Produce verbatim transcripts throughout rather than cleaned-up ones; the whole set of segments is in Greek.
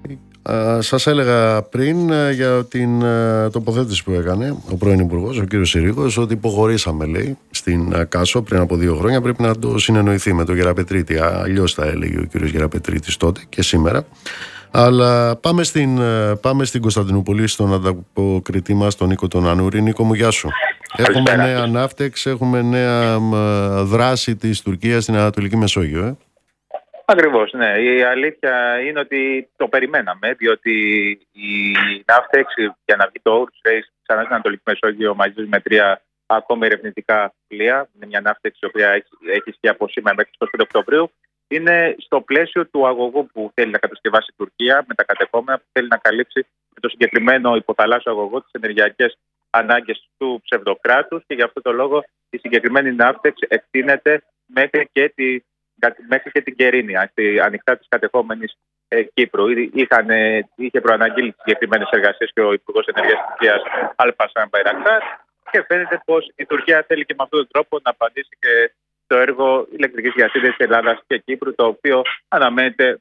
Uh, σας έλεγα πριν uh, για την uh, τοποθέτηση που έκανε ο πρώην Υπουργός, ο κύριος Συρίγος, ότι υποχωρήσαμε, λέει, στην uh, Κάσο πριν από δύο χρόνια. Πρέπει να το συνεννοηθεί με τον Γεραπετρίτη. Αλλιώς θα έλεγε ο κύριος Γεραπετρίτης τότε και σήμερα. Αλλά πάμε στην, uh, πάμε στην Κωνσταντινούπολη, στον ανταποκριτή μας, τον Νίκο τον Ανούρη. Νίκο μου, γεια σου. Έχουμε νέα ναύτεξ, έχουμε νέα uh, δράση της Τουρκίας στην Ανατολική Μεσόγειο, ε? Ακριβώς, ναι. Η αλήθεια είναι ότι το περιμέναμε, διότι η ναύτεξ για να βγει το Ours Race ξανά στην Ανατολική Μεσόγειο μαζί με τρία ακόμη ερευνητικά πλοία, είναι μια ναύτεξ η οποία έχει, έχει ισχύ από σήμερα μέχρι το πέντε Οκτωβρίου, είναι στο πλαίσιο του αγωγού που θέλει να κατασκευάσει η Τουρκία με τα κατεχόμενα που θέλει να καλύψει με το συγκεκριμένο υποθαλάσσιο αγωγό τις ενεργειακές ανάγκες του ψευδοκράτους, και γι' αυτό το λόγο η συγκεκριμένη ναύτεξ εκτείνεται μέχρι και τη μέχρι και την Κερίνη, ανοιχτά της κατεχόμενης ε, Κύπρου. Είχαν, ε, είχε προαναγγείλει τις συγκεκριμένες εργασίες και ο Υπουργός Ενέργειας της Τουρκίας, Αλπασάν Μπαϊρακτάρ, και φαίνεται πως η Τουρκία θέλει και με αυτόν τον τρόπο να απαντήσει και στο έργο ηλεκτρικής διασύνδεσης Ελλάδας και Κύπρου, το οποίο αναμένεται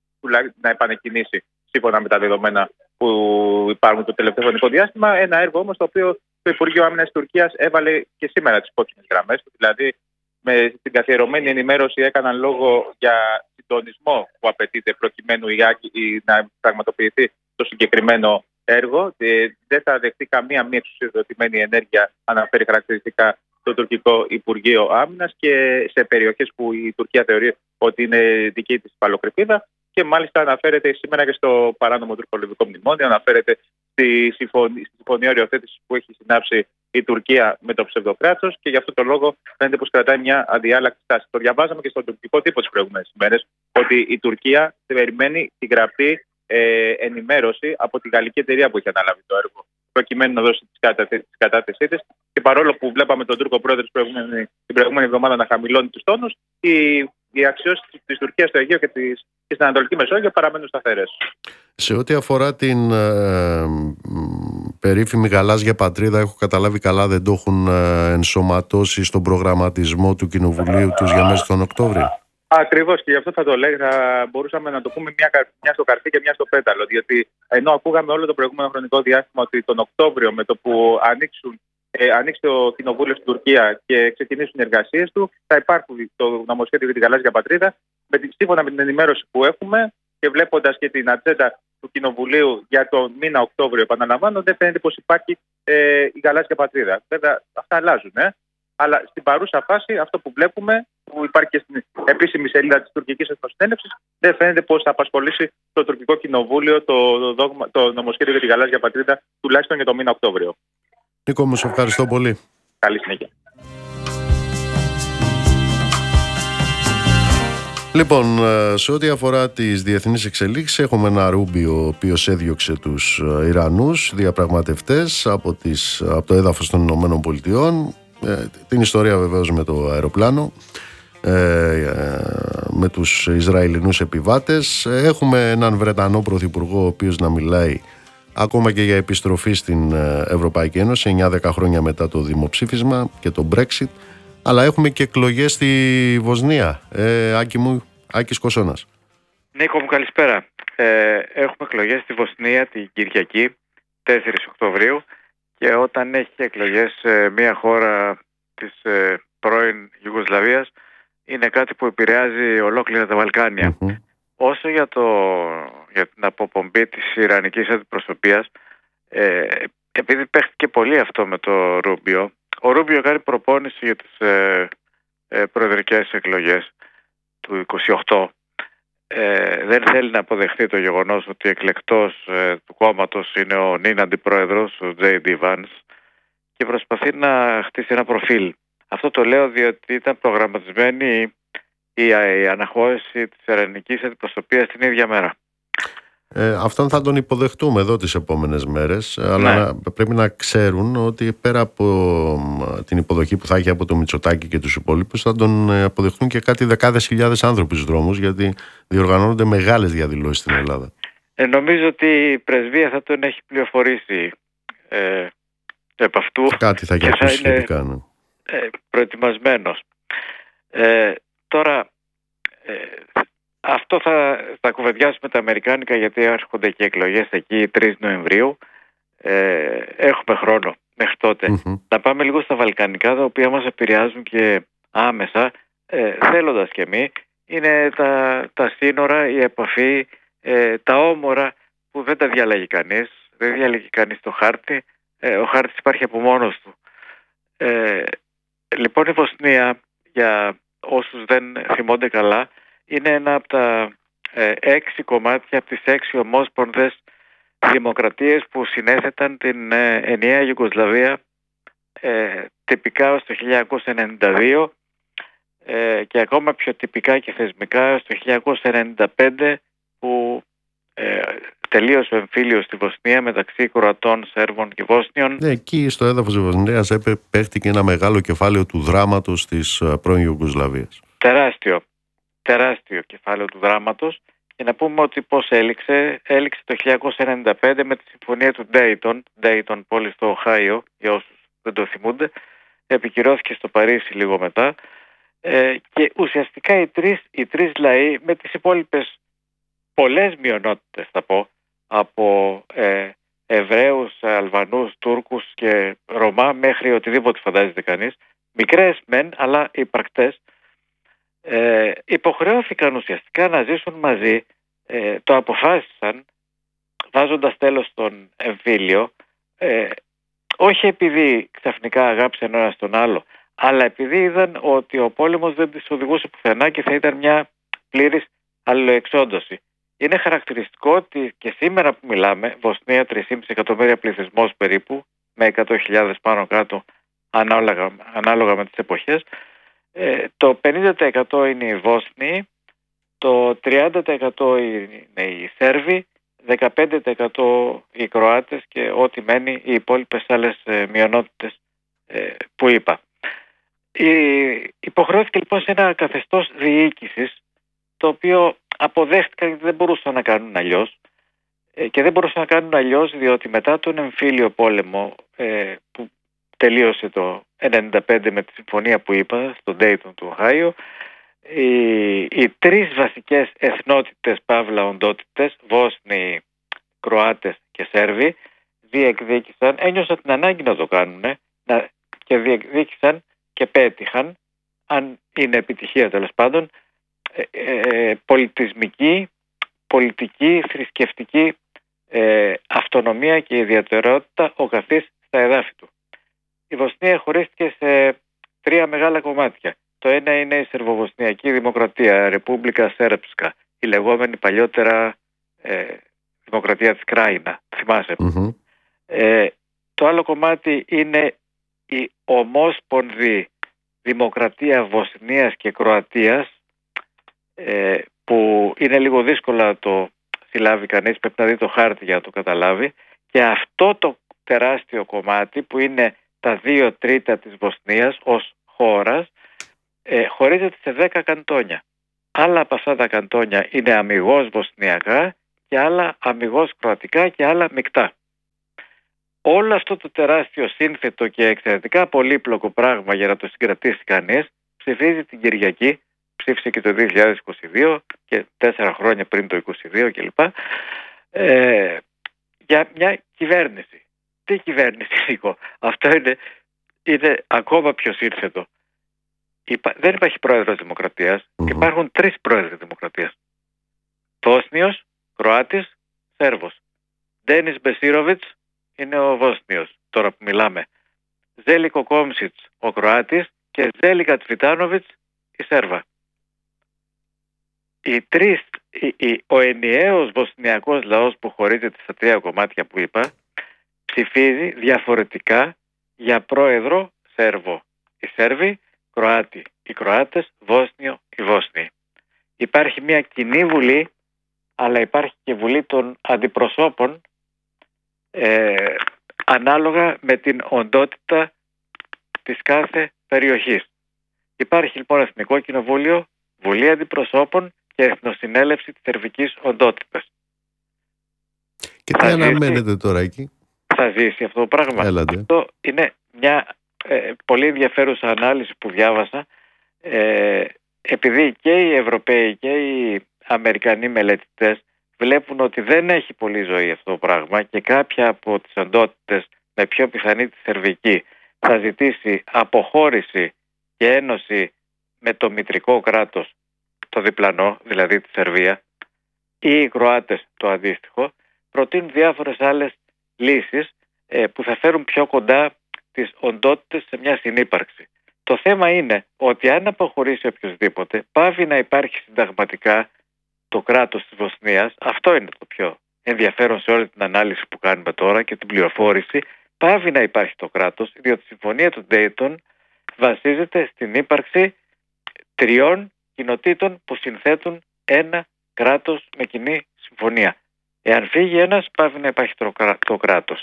να επανεκκινήσει σύμφωνα με τα δεδομένα που υπάρχουν το τελευταίο χρονικό διάστημα. Ένα έργο όμως το οποίο το Υπουργείο Άμυνας της Τουρκίας έβαλε και σήμερα τις κόκκινες γραμμές του, δηλαδή με την καθιερωμένη ενημέρωση έκαναν λόγο για συντονισμό που απαιτείται προκειμένου η, να πραγματοποιηθεί το συγκεκριμένο έργο. Ε, δεν θα δεχτεί καμία μη εξουσιοδοτημένη ενέργεια, αναφέρει χαρακτηριστικά το τουρκικό Υπουργείο Άμυνας, και σε περιοχές που η Τουρκία θεωρεί ότι είναι δική της παλοκρηπίδα. Και μάλιστα αναφέρεται σήμερα και στο παράνομο τουρκολιβικό μνημόνιο, αναφέρεται στη συμφωνία, στη συμφωνία οριοθέτησης που έχει συνάψει η Τουρκία με το ψευδοκράτος, και γι' αυτό το λόγο φαίνεται πως κρατάει μια αδιάλακτη στάση. Το διαβάζαμε και στον τουρκικό τύπο τις προηγούμενες ημέρες, ότι η Τουρκία περιμένει τη γραπτή ε, ενημέρωση από τη γαλλική εταιρεία που έχει αναλάβει το έργο, προκειμένου να δώσει την κατάθεσή της. Και παρόλο που βλέπαμε τον Τούρκο πρόεδρο την προηγούμενη, την προηγούμενη εβδομάδα να χαμηλώνει τους τόνους, η οι αξιώσεις της Τουρκίας στο Αιγαίο και, της, και στην Ανατολική Μεσόγειο παραμένουν σταθερές. Σε ό,τι αφορά την ε, περίφημη γαλάζια πατρίδα, έχω καταλάβει καλά, δεν το έχουν ε, ενσωματώσει στον προγραμματισμό του Κοινοβουλίου τους για μέσα τον Οκτώβριο. Ακριβώς, και γι' αυτό θα το λέγα, θα μπορούσαμε να το πούμε μια, μια στο καρφί και μια στο πέταλο. Διότι ενώ ακούγαμε όλο το προηγούμενο χρονικό διάστημα ότι τον Οκτώβριο, με το που ανοίξουν Ε, ανοίξει το κοινοβούλιο στην Τουρκία και ξεκινήσουν οι εργασίες του, θα υπάρχουν το νομοσχέδιο για την γαλάζια πατρίδα. Με την, σύμφωνα με την ενημέρωση που έχουμε και βλέποντας και την ατζέντα του κοινοβουλίου για τον μήνα Οκτώβριο, επαναλαμβάνω, δεν φαίνεται πως υπάρχει ε, η γαλάζια πατρίδα. Βέβαια, αυτά αλλάζουν, ε. Αλλά στην παρούσα φάση, αυτό που βλέπουμε, που υπάρχει και στην επίσημη σελίδα της τουρκικής εθνοσυνέλευσης, δεν φαίνεται πως θα απασχολήσει το τουρκικό κοινοβούλιο το, το, δόγμα, το νομοσχέδιο για την γαλάζια πατρίδα, τουλάχιστον για τον μήνα Οκτώβριο. Νίκο μου, σε ευχαριστώ πολύ. Καλή συνέχεια. Λοιπόν, σε ό,τι αφορά τις διεθνείς εξελίξεις, έχουμε ένα Ρούμπιο ο οποίος έδιωξε τους Ιρανούς διαπραγματευτές από, τις, από το έδαφος των Ηνωμένων Πολιτειών. Ε, την ιστορία βεβαίως με το αεροπλάνο, ε, με τους Ισραηλινούς επιβάτες. Έχουμε έναν Βρετανό πρωθυπουργό ο οποίος να μιλάει ακόμα και για επιστροφή στην Ευρωπαϊκή Ένωση εννιά δέκα χρόνια μετά το δημοψήφισμα και το Brexit. Αλλά έχουμε και εκλογές στη Βοσνία. Ε, Άκη μου, Άκης Κοσώνας. Νίκο μου, καλησπέρα. Ε, έχουμε εκλογές στη Βοσνία την Κυριακή, τέσσερις Οκτωβρίου, και όταν έχει εκλογές σε μια χώρα της ε, πρώην Ιουγκοσλαβίας, είναι κάτι που επηρεάζει ολόκληρα τα Βαλκάνια. Mm-hmm. Όσο για, το, για την αποπομπή της Ιρανικής αντιπροσωπείας, ε, επειδή παίχτηκε πολύ αυτό με το Ρούμπιο, ο Ρούμπιο κάνει προπόνηση για τις ε, ε, προεδρικές εκλογές του είκοσι οκτώ. Ε, δεν θέλει να αποδεχτεί το γεγονός ότι εκλεκτός ε, του κόμματος είναι ο νυν αντιπρόεδρος, ο τζέι ντι Vance, και προσπαθεί να χτίσει ένα προφίλ. Αυτό το λέω διότι ήταν προγραμματισμένη η, η αναχώρηση της ιρανικής αντιπροσωπείας την ίδια μέρα. Ε, αυτόν θα τον υποδεχτούμε εδώ τις επόμενες μέρες, ναι. Αλλά πρέπει να ξέρουν ότι πέρα από την υποδοχή που θα έχει από το Μητσοτάκη και τους υπόλοιπους, θα τον αποδεχτούν και κάτι δεκάδες χιλιάδες άνθρωποι στους δρόμους, γιατί διοργανώνονται μεγάλες διαδηλώσεις στην Ελλάδα. Ε, νομίζω ότι η πρεσβεία θα τον έχει πληροφορήσει ε, επ' αυτού. Κάτι θα έχει ακούσει σχετικά. Ναι. Ε, προετοιμασμένος. Ε, τώρα, ε, αυτό θα, θα κουβεντιάσουμε τα αμερικάνικα, γιατί έρχονται και εκλογές εκεί τρεις Νοεμβρίου. Ε, έχουμε χρόνο μέχρι τότε. Mm-hmm. Να πάμε λίγο στα βαλκανικά, τα οποία μας επηρεάζουν και άμεσα, ε, θέλοντας και εμείς. Είναι τα, τα σύνορα, η επαφή, ε, τα όμορα που δεν τα διαλέγει κανείς. Δεν διαλέγει κανείς το χάρτη. Ε, ο χάρτης υπάρχει από μόνος του. Ε, λοιπόν, η Βοσνία, για όσους δεν θυμώνται καλά, είναι ένα από τα ε, έξι κομμάτια από τις έξι ομόσπονδες δημοκρατίες που συνέθεταν την ε, ενιαία Ιουγκοσλαβία ε, τυπικά ως το χίλια εννιακόσια ενενήντα δύο ε, και ακόμα πιο τυπικά και θεσμικά ως το χίλια εννιακόσια ενενήντα πέντε, που ε, τελείωσε ο εμφύλιος στη Βοσνία μεταξύ Κροατών, Σέρβων και Βόσνιων. Ναι, εκεί στο έδαφος της Βοσνίας παίχτηκε ένα μεγάλο κεφάλαιο του δράματος της πρώην Ιουγκοσλαβίας. Τεράστιο, τεράστιο κεφάλαιο του δράματος. Και να πούμε ότι πώς έληξε. Έληξε το χίλια εννιακόσια ενενήντα πέντε με τη συμφωνία του Dayton, Dayton, πόλη στο Οχάιο, για όσους δεν το θυμούνται. Επικυρώθηκε στο Παρίσι λίγο μετά. Ε, και ουσιαστικά οι τρεις, οι τρεις λαοί με τις υπόλοιπες πολλές μειονότητες, θα πω, από ε, Εβραίους, Αλβανούς, Τούρκους και Ρωμά μέχρι οτιδήποτε φαντάζεται κανείς, μικρές μεν αλλά υπαρκτές, ε, υποχρεώθηκαν ουσιαστικά να ζήσουν μαζί. Ε, το αποφάσισαν βάζοντας τέλος στον εμφύλιο, ε, όχι επειδή ξαφνικά αγάπησαν ένα τον άλλο, αλλά επειδή είδαν ότι ο πόλεμος δεν τις οδηγούσε πουθενά και θα ήταν μια πλήρης αλληλοεξόντωση. Είναι χαρακτηριστικό ότι και σήμερα που μιλάμε, Βοσνία τρία κόμμα πέντε εκατομμύρια πληθυσμός περίπου, με εκατό χιλιάδες πάνω κάτω ανάλογα, ανάλογα με τις εποχές, ε, το πενήντα τοις εκατό είναι οι Βόσνοι, το τριάντα τοις εκατό είναι οι Σέρβοι, δεκαπέντε τοις εκατό οι Κροάτες και ό,τι μένει οι υπόλοιπες άλλες ε, μειονότητες ε, που είπα. Η, υποχρεώθηκε λοιπόν σε ένα καθεστώς διοίκησης, το οποίο αποδέχτηκαν γιατί δεν μπορούσαν να κάνουν αλλιώς, ε, και δεν μπορούσαν να κάνουν αλλιώς διότι μετά τον εμφύλιο πόλεμο ε, που τελείωσε το ενενήντα πέντε με τη συμφωνία που είπα στο Dayton του Οχάιο, οι, οι τρεις βασικές εθνότητες παύλα οντότητες, Βόσνοι, Κροάτες και Σέρβοι, διεκδίκησαν, ένιωσαν την ανάγκη να το κάνουν να, και διεκδίκησαν και πέτυχαν, αν είναι επιτυχία τέλος πάντων, ε, ε, πολιτισμική, πολιτική, θρησκευτική ε, αυτονομία και ιδιαιτερότητα ο καθής στα εδάφη του. Η Βοσνία χωρίστηκε σε τρία μεγάλα κομμάτια. Το ένα είναι η Σερβοβοσνιακή Δημοκρατία, Ρεπούμπλικα Σέρψκα, η λεγόμενη παλιότερα ε, Δημοκρατία της Κράινα, θυμάσαι. Mm-hmm. Ε, το άλλο κομμάτι είναι η ομόσπονδη Δημοκρατία Βοσνίας και Κροατίας, ε, που είναι λίγο δύσκολο να το συλλάβει κανείς, πρέπει να δει το χάρτη για να το καταλάβει. Και αυτό το τεράστιο κομμάτι που είναι τα δύο τρίτα της Βοσνίας ως χώρας, ε, χωρίζεται σε δέκα καντόνια. Άλλα από αυτά τα καντόνια είναι αμιγώς βοσνιακά και άλλα αμιγώς κροατικά και άλλα μεικτά. Όλο αυτό το τεράστιο σύνθετο και εξαιρετικά πολύπλοκο πράγμα, για να το συγκρατήσει κανείς, ψηφίζει την Κυριακή, ψήφισε και το δύο χιλιάδες είκοσι δύο και τέσσερα χρόνια πριν το είκοσι δύο κλπ. Ε, για μια κυβέρνηση. Τι κυβέρνηση, Νίκο? Αυτό είναι, είναι ακόμα πιο σύνθετο. Υπά, δεν υπάρχει πρόεδρος δημοκρατίας, mm-hmm. υπάρχουν τρεις πρόεδροι δημοκρατίας. Βόσνιος, Κροάτης, Σέρβος. Ντένις Μπεσίροβιτς είναι ο Βόσνιος, τώρα που μιλάμε. Ζέλικο Κόμσιτς ο Κροάτης και Ζέλικα Τσβιτάνοβιτς η Σέρβα. Οι τρεις, η, η, ο ενιαίος βοσνιακός λαός που χωρίζεται στα τρία κομμάτια που είπα, ψηφίζει διαφορετικά για πρόεδρο Σέρβο οι Σέρβοι, Κροάτι οι Κροάτες, Βόσνιο οι Βόσνοι. Υπάρχει μια κοινή βουλή, αλλά υπάρχει και βουλή των αντιπροσώπων, ε, ανάλογα με την οντότητα της κάθε περιοχής. Υπάρχει λοιπόν Εθνικό Κοινοβούλιο, Βουλή Αντιπροσώπων και Εθνοσυνέλευση της Σερβικής Οντότητας. Και τι αναμένετε τώρα εκεί? Θα ζήσει αυτό το πράγμα. Έλατε. Αυτό είναι μια ε, πολύ ενδιαφέρουσα ανάλυση που διάβασα, ε, επειδή και οι Ευρωπαίοι και οι Αμερικανοί μελετητές βλέπουν ότι δεν έχει πολύ ζωή αυτό το πράγμα και κάποια από τις οντότητες, με πιο πιθανή τη σερβική, θα ζητήσει αποχώρηση και ένωση με το μητρικό κράτος, το διπλανό, δηλαδή τη Σερβία, ή οι Κροάτες το αντίστοιχο, προτείνουν διάφορες άλλες λύσεις ε, που θα φέρουν πιο κοντά τις οντότητες σε μια συνύπαρξη. Το θέμα είναι ότι αν αποχωρήσει οποιοδήποτε, πάβει να υπάρχει συνταγματικά το κράτος της Βοσνίας. Αυτό είναι το πιο ενδιαφέρον σε όλη την ανάλυση που κάνουμε τώρα και την πληροφόρηση. Πάβει να υπάρχει το κράτος, διότι η συμφωνία του Dayton βασίζεται στην ύπαρξη τριών κοινοτήτων που συνθέτουν ένα κράτος με κοινή συμφωνία. Εάν φύγει ένας, πάβει να υπάρχει το, το κράτος.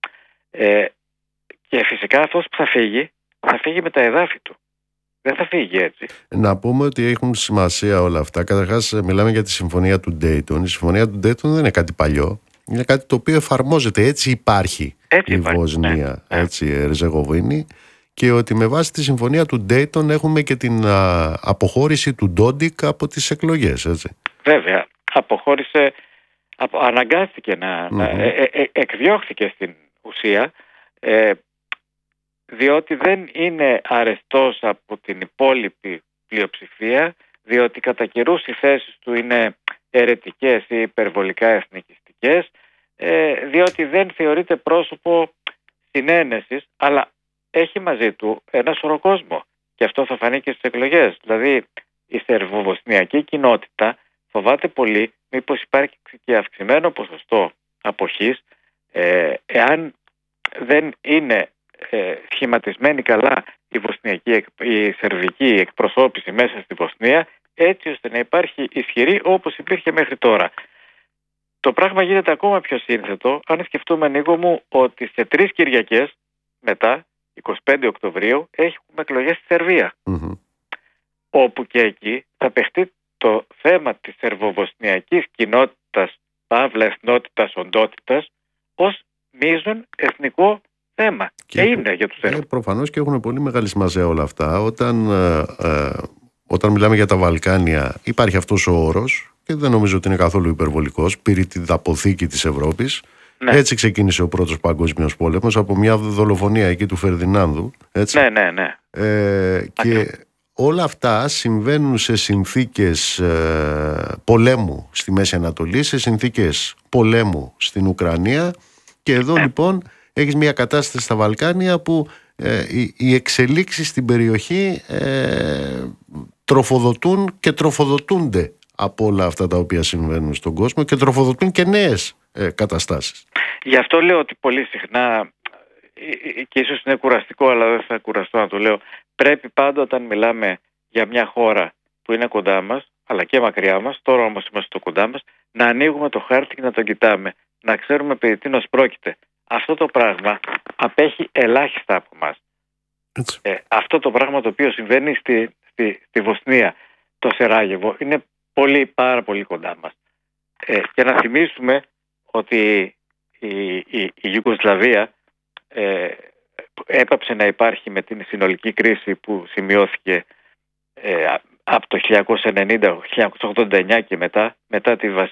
Ε, και φυσικά αυτός που θα φύγει, θα φύγει με τα εδάφη του. Δεν θα φύγει έτσι. Να πούμε ότι έχουν σημασία όλα αυτά. Καταρχάς, μιλάμε για τη συμφωνία του Dayton. Η συμφωνία του Dayton δεν είναι κάτι παλιό. Είναι κάτι το οποίο εφαρμόζεται. Έτσι υπάρχει έτσι η υπάρχει, Βοσνία, ναι. έτσι η Ερζεγοβίνη. Και ότι με βάση τη συμφωνία του Dayton έχουμε και την α, αποχώρηση του Ντόντικ από τις εκλογές, έτσι. Βέβαια. Αποχώρησε, απο, αναγκάστηκε να, mm-hmm. να ε, ε, εκδιώχθηκε στην ουσία, ε, διότι δεν είναι αρεστός από την υπόλοιπη πλειοψηφία, διότι κατά καιρούς οι θέσεις του είναι αιρετικές ή υπερβολικά εθνικιστικές, ε, διότι δεν θεωρείται πρόσωπο συνένεσης, αλλά έχει μαζί του ένα σωρό κόσμο και αυτό θα φανεί και στις εκλογές. Δηλαδή η σερβοβοσνιακή κοινότητα φοβάται πολύ μήπως υπάρχει και αυξημένο ποσοστό αποχής ε, εάν δεν είναι ε, σχηματισμένη καλά η, βοσνιακή, η σερβική εκπροσώπηση μέσα στη Βοσνία, έτσι ώστε να υπάρχει ισχυρή όπως υπήρχε μέχρι τώρα. Το πράγμα γίνεται ακόμα πιο σύνθετο αν σκεφτούμε, Νίκο μου, ότι σε τρεις Κυριακές μετά, εικοστή πέμπτη Οκτωβρίου, έχουμε εκλογές στη Σερβία. Mm-hmm. Όπου και εκεί θα παιχτεί το θέμα της σερβοβοσνιακής κοινότητας, παύλα εθνότητας, οντότητας, ως μείζον εθνικό θέμα. Και, και είναι για τους Σέρβους. Ε, προφανώς και έχουν πολύ μεγάλη σημασία όλα αυτά. Όταν, ε, ε, όταν μιλάμε για τα Βαλκάνια, υπάρχει αυτός ο όρος, και δεν νομίζω ότι είναι καθόλου υπερβολικός, πήρε την αποθήκη της Ευρώπης. Ναι. Έτσι ξεκίνησε ο πρώτος παγκόσμιος πόλεμος, από μια δολοφονία εκεί του Φερδινάνδου. Έτσι. Ναι, ναι, ναι. Ε, και όλα αυτά συμβαίνουν σε συνθήκες ε, πολέμου στη Μέση Ανατολή, σε συνθήκες πολέμου στην Ουκρανία, και εδώ ναι. λοιπόν έχεις μια κατάσταση στα Βαλκάνια που ε, οι, οι εξελίξεις στην περιοχή ε, τροφοδοτούν και τροφοδοτούνται από όλα αυτά τα οποία συμβαίνουν στον κόσμο και τροφοδοτούν και νέες ε, καταστάσεις. Γι' αυτό λέω ότι πολύ συχνά, και ίσως είναι κουραστικό, αλλά δεν θα κουραστώ να το λέω, πρέπει πάντα όταν μιλάμε για μια χώρα που είναι κοντά μας, αλλά και μακριά μας, τώρα όμως είμαστε στο κοντά μας, να ανοίγουμε το χάρτη και να το κοιτάμε, να ξέρουμε περί τίνος πρόκειται. Αυτό το πράγμα απέχει ελάχιστα από μας. Ε, αυτό το πράγμα το οποίο συμβαίνει στη, στη, στη Βοσνία, το Σεράγεβο, είναι πολύ, πάρα πολύ κοντά μας. Ε, και να θυμίσουμε ότι η, η, η Ιουγκοσλαβία ε, έπαψε να υπάρχει με την συνολική κρίση που σημειώθηκε ε, από το χίλια εννιακόσια ενενήντα με χίλια εννιακόσια ογδόντα εννιά και μετά, μετά τη